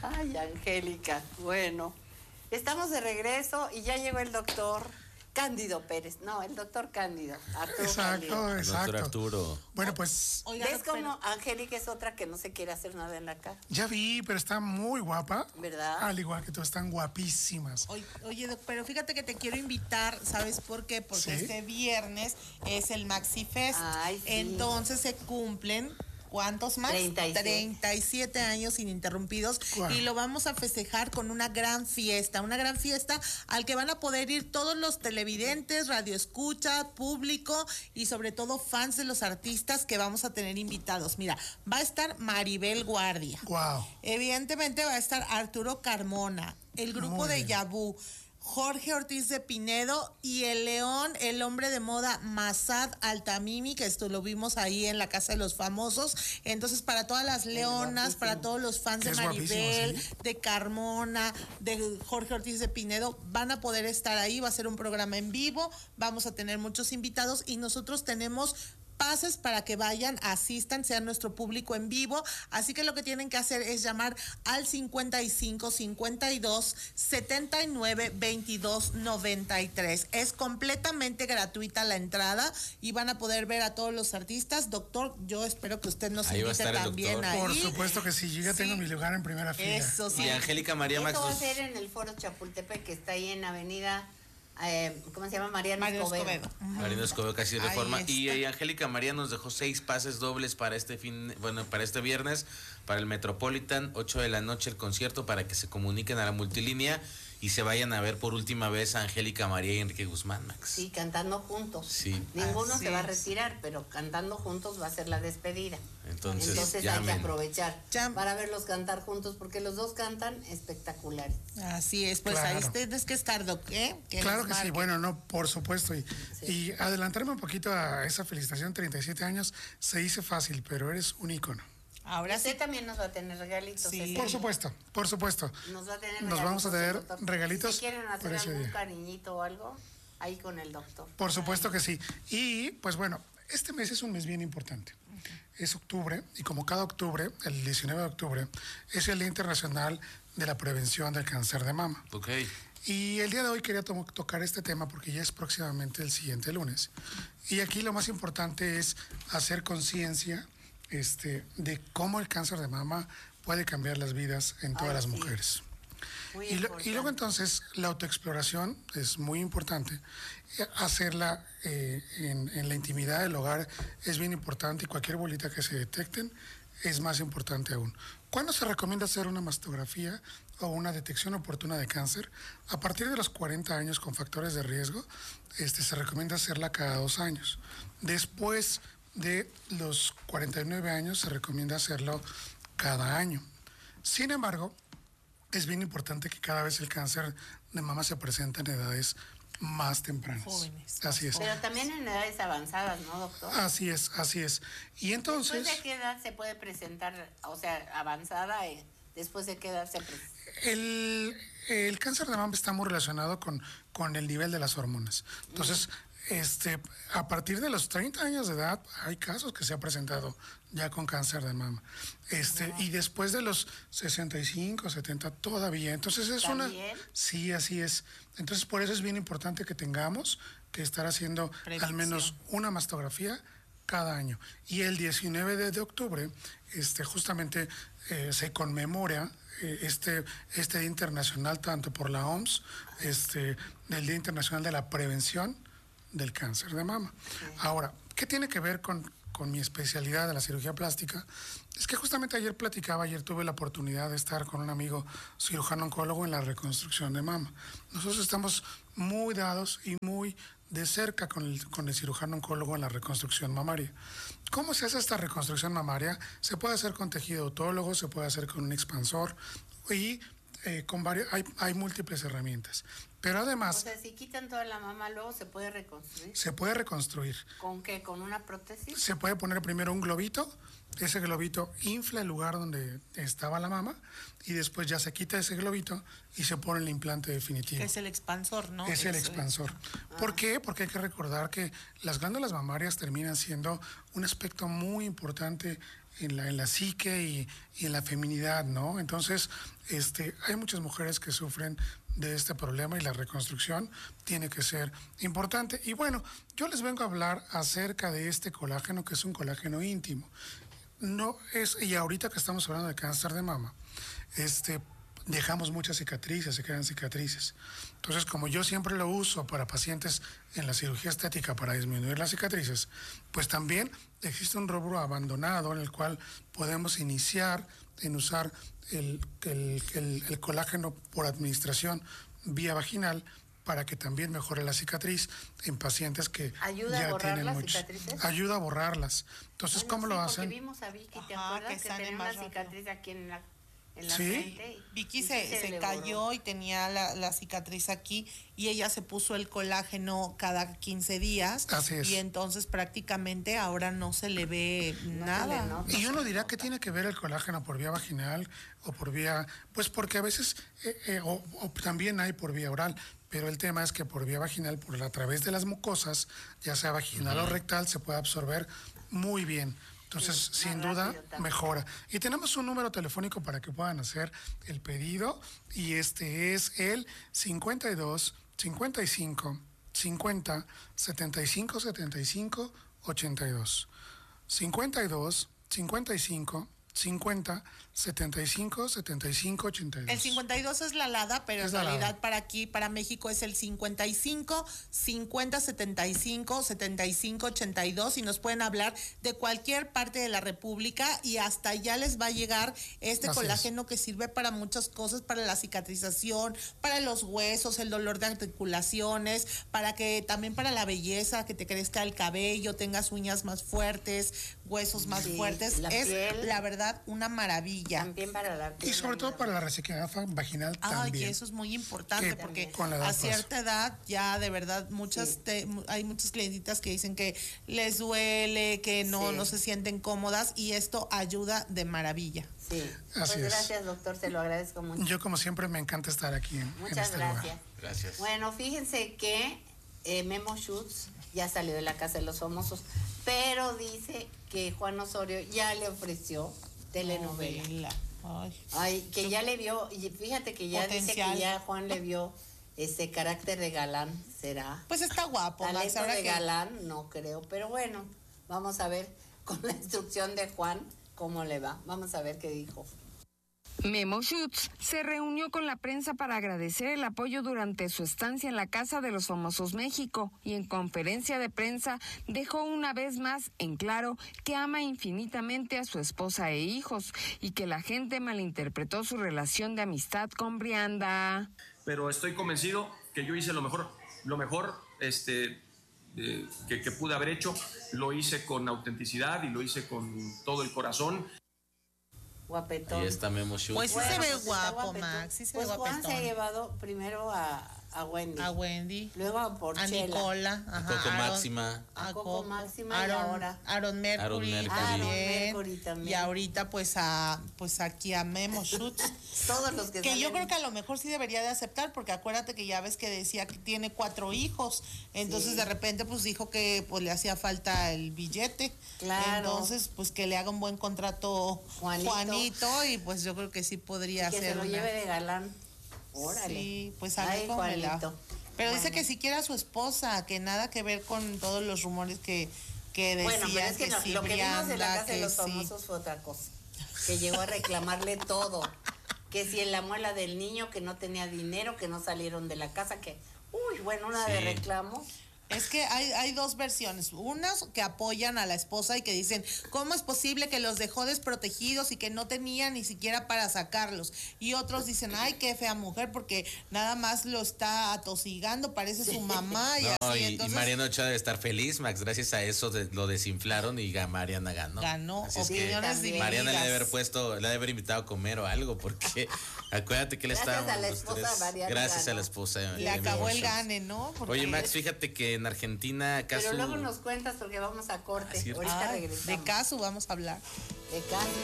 Ay, Angélica, bueno, estamos de regreso y ya llegó el doctor Cándido Pérez. No, el doctor Cándido. Exacto. Doctor Arturo. Bueno, pues... Oiga, ¿ves cómo Angélica es otra que no se quiere hacer nada en la cara? Ya vi, pero está muy guapa. ¿Verdad? Al igual que tú, están guapísimas. Oye, Doc, pero fíjate que te quiero invitar, ¿sabes por qué? Porque este viernes es el Maxi Fest. Ay, sí. Entonces se cumplen... ¿Cuántos más? 37 años ininterrumpidos. Wow. Y lo vamos a festejar con una gran fiesta al que van a poder ir todos los televidentes, radioescucha, público y sobre todo fans de los artistas que vamos a tener invitados. Mira, va a estar Maribel Guardia. Wow. Evidentemente va a estar Arturo Carmona, el grupo de Yabú, Jorge Ortiz de Pinedo y el león, el hombre de moda Masad Altamimi, que esto lo vimos ahí en la Casa de los Famosos. Entonces, para todas las leonas, para todos los fans de Maribel, de Carmona, de Jorge Ortiz de Pinedo, van a poder estar ahí. Va a ser un programa en vivo, vamos a tener muchos invitados y nosotros tenemos pases para que vayan, asistan, sean nuestro público en vivo. Así que lo que tienen que hacer es llamar al 55 52 79 22 93. Es completamente gratuita la entrada y van a poder ver a todos los artistas. Doctor, yo espero que usted nos invite también ahí. Por supuesto que sí, yo ya tengo mi lugar en primera fila. Eso sí. Y Angélica María Max. Esto va a ser en el Foro Chapultepec, que está ahí en Avenida... ¿cómo se llama? Mariano Escobedo. Mariano Escobedo, casi Reforma. Y Angélica María nos dejó 6 pases dobles para este para este viernes, para el Metropolitan, 8 de la noche el concierto, para que se comuniquen a la multilínea y se vayan a ver por última vez a Angélica María y Enrique Guzmán, Max. Sí, cantando juntos. Sí. Ninguno se va a retirar, pero cantando juntos va a ser la despedida. Entonces hay que aprovechar para verlos cantar juntos, porque los dos cantan espectaculares. Así es, pues ahí tienes que estar, Doc, ¿eh? Claro que sí, bueno, no, por supuesto. Y adelantarme un poquito a esa felicitación, 37 años, se dice fácil, pero eres un ícono. Ahora usted también nos va a tener regalitos. Sí. Por supuesto. Nos va a tener Nos vamos a tener regalitos. Si quieren hacer algún cariñito o algo, ahí con el doctor. Por supuesto que sí. Y pues bueno, este mes es un mes bien importante. Es octubre, y como cada octubre, el 19 de octubre, es el Día Internacional de la Prevención del Cáncer de Mama. Ok. Y el día de hoy quería tocar este tema porque ya es próximamente el siguiente lunes. Y aquí lo más importante es hacer conciencia de cómo el cáncer de mama puede cambiar las vidas en todas las mujeres. Y luego entonces la autoexploración es muy importante. Hacerla en la intimidad del hogar es bien importante, y cualquier bolita que se detecten es más importante aún. ¿Cuándo se recomienda hacer una mastografía o una detección oportuna de cáncer? A partir de los 40 años con factores de riesgo, se recomienda hacerla cada 2 años. Después de los 49 años se recomienda hacerlo cada año. Sin embargo, es bien importante que cada vez el cáncer de mama se presenta en edades más tempranas. Jóvenes. Así es. Pero también en edades avanzadas, ¿no, doctor? Así es. Y entonces... ¿Después de qué edad se puede presentar, o sea, avanzada, después de qué edad se presenta? El cáncer de mama está muy relacionado con el nivel de las hormonas. Entonces, a partir de los 30 años de edad hay casos que se ha presentado ya con cáncer de mama. Y después de los 65, 70 todavía. Entonces es ¿también? Sí, así es. Entonces por eso es bien importante que tengamos que estar haciendo al menos una mastografía cada año. Y el 19 de octubre, justamente se conmemora este Día Internacional, tanto por la OMS, del Día Internacional de la Prevención del Cáncer de Mama. Sí. Ahora, ¿qué tiene que ver con mi especialidad de la cirugía plástica? Es que justamente ayer tuve la oportunidad de estar con un amigo cirujano oncólogo en la reconstrucción de mama. Nosotros estamos muy dados y muy de cerca con el cirujano oncólogo en la reconstrucción mamaria. ¿Cómo se hace esta reconstrucción mamaria? Se puede hacer con tejido autólogo, se puede hacer con un expansor y hay múltiples herramientas. Pero además... O sea, si quitan toda la mama, luego se puede reconstruir. Se puede reconstruir. ¿Con qué? ¿Con una prótesis? Se puede poner primero un globito, ese globito infla el lugar donde estaba la mama y después ya se quita ese globito y se pone el implante definitivo. Que es el expansor, ¿no? Es el expansor. ¿Por qué? Porque hay que recordar que las glándulas mamarias terminan siendo un aspecto muy importante en la psique y en la feminidad, ¿no? Entonces, hay muchas mujeres que sufren de este problema y la reconstrucción tiene que ser importante. Y bueno, yo les vengo a hablar acerca de este colágeno, que es un colágeno íntimo. No es, y ahorita que estamos hablando de cáncer de mama, dejamos muchas cicatrices, se quedan cicatrices. Entonces, como yo siempre lo uso para pacientes en la cirugía estética para disminuir las cicatrices, pues también existe un rubro abandonado en el cual podemos iniciar en usar el colágeno por administración vía vaginal para que también mejore la cicatriz en pacientes que ¿Ayuda ya a borrar tienen las muchos. cicatrices? Ayuda a borrarlas. Entonces, Bueno, ¿cómo lo sí, hacen? Porque vimos a Vicky, ¿te Ajá, acuerdas? que Que sane tenía más una rápido. cicatriz aquí en la ¿Sí? frente. Vicky y se le cayó borró. y tenía la cicatriz aquí y ella se puso el colágeno cada 15 días. Así es. Y entonces prácticamente ahora no se le ve nada. le nota. Y uno dirá que tiene que ver el colágeno por vía vaginal o por vía, pues porque a veces, o también hay por vía oral, pero el tema es que por vía vaginal, a través de las mucosas, ya sea vaginal o rectal, se puede absorber muy bien. Entonces, Sí, sin más duda, rápido también. mejora. Y tenemos un número telefónico para que puedan hacer el pedido, y este es el 52 55 50 75 75 82. 52 55 50 75 75 82. El 52 es la LADA, pero Es en la realidad LADA. para aquí, para México, es el 55 50 75 75 82 y nos pueden hablar de cualquier parte de la República y hasta allá les va a llegar este Así colágeno que sirve para muchas cosas, para la cicatrización, para los huesos, el dolor de articulaciones, para que también para la belleza, que te crezca el cabello, tengas uñas más fuertes, huesos más Sí, fuertes. la Es piel. la verdad una maravilla. También para la piel. Y sobre todo para la resequedad vaginal Ay, también. que eso es muy importante Que porque con la edad a cierta edad ya de verdad hay muchas clientitas que dicen que les duele, que no, Sí. no se sienten cómodas y esto ayuda de maravilla. Sí. Así Pues es. gracias, doctor, se lo agradezco mucho. Yo, como siempre, me encanta estar aquí en Muchas este gracias. lugar. Gracias. Bueno, fíjense que Memo Schutz ya salió de la Casa de los Famosos, pero dice que Juan Osorio ya le ofreció telenovela. Novela. Ay. Ay, que ya le vio, y fíjate que ya dice Potencial. que ya Juan le vio ese carácter de galán, ¿será? Pues está guapo, Max, Talento ahora de que- galán, no creo, pero bueno, vamos a ver con la instrucción de Juan cómo le va. Vamos a ver qué dijo. Memo Schutz se reunió con la prensa para agradecer el apoyo durante su estancia en la Casa de los Famosos México y en conferencia de prensa dejó una vez más en claro que ama infinitamente a su esposa e hijos y que la gente malinterpretó su relación de amistad con Brianda. Pero estoy convencido que yo hice lo mejor que pude haber hecho. Lo hice con autenticidad y lo hice con todo el corazón. Guapetón. Ahí está Memo Schutz. Pues sí Bueno, se ve pues está guapo, guapetón. Max, sí se Pues ve Juan se ha guapetón. llevado primero a Wendy, A Wendy, luego a a Porchela, Nicola, ajá, Coco Aaron- Máxima. a Coco Máxima y Aaron, ahora Aaron Mercury, Aaron Mercury. Aaron también, Mercury también. y ahorita pues aquí a Memo Schutz. todos los que Que yo salen. creo que a lo mejor sí debería de aceptar, porque acuérdate que ya ves que decía que tiene 4 hijos, entonces Sí. de repente pues dijo que pues le hacía falta el billete, Claro. entonces pues que le haga un buen contrato Juanito. y pues yo creo que sí podría que se ser lo una- lleve de galán. Órale. Sí, pues a ver Ay, cómo me la- Juanito. Pero dice Bueno. que si quiere a su esposa, que nada que ver con todos los rumores que decían Bueno, pero es que no, sí, lo que vimos en la Brianda, Casa de que los sí. Famosos fue otra cosa. Que llegó a reclamarle todo. Que si en la muela del niño, que no tenía dinero, que no salieron de la casa, que... Uy, bueno, una de Sí. reclamo. Es que hay dos versiones. Unas que apoyan a la esposa y que dicen, ¿cómo es posible que los dejó desprotegidos y que no tenía ni siquiera para sacarlos? Y otros dicen, ay, qué fea mujer, porque nada más lo está atosigando, parece su mamá y No, así. y Entonces, Mariana Ochoa debe estar feliz, Max. Gracias a eso lo desinflaron y Mariana ganó. ganó Así es que opiniones también. divididas. Mariana le debe haber puesto, le debe haber invitado a comer o algo, porque acuérdate que le Gracias estaban a la los esposa, tres. Mariana Gracias a ganó. la esposa. Le de acabó Memo el Schutz. gane, ¿no? Porque- Oye, Max, fíjate que en Argentina, Pero caso. luego nos cuentas porque vamos a corte. Así es. Ahorita Ay, regresamos. de caso vamos a hablar. De caso.